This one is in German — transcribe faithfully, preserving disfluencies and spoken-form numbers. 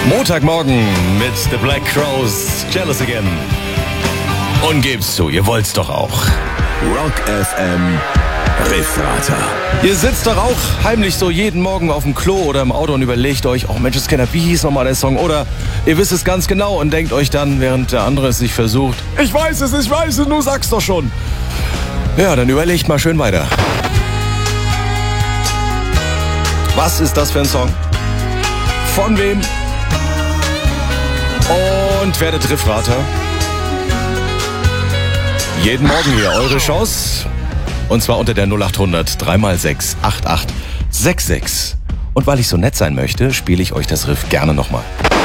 Montagmorgen mit The Black Crowes, Jealous Again. Und gebt's zu, ihr wollt's doch auch. Rock F M Riffrater. Ihr sitzt doch auch heimlich so jeden Morgen auf dem Klo oder im Auto und überlegt euch, oh Mensch, Kenner, wie hieß nochmal der Song? Oder ihr wisst es ganz genau und denkt euch dann, während der andere es sich versucht, ich weiß es, ich weiß es, du sagst doch schon. Ja, dann überlegt mal schön weiter. Was ist das für ein Song? Von wem? Und werdet Riffrater. Jeden Morgen hier eure Chance. Und zwar unter der null acht hundert drei mal sechs acht acht sechs sechs. Und weil ich so nett sein möchte, spiele ich euch das Riff gerne nochmal.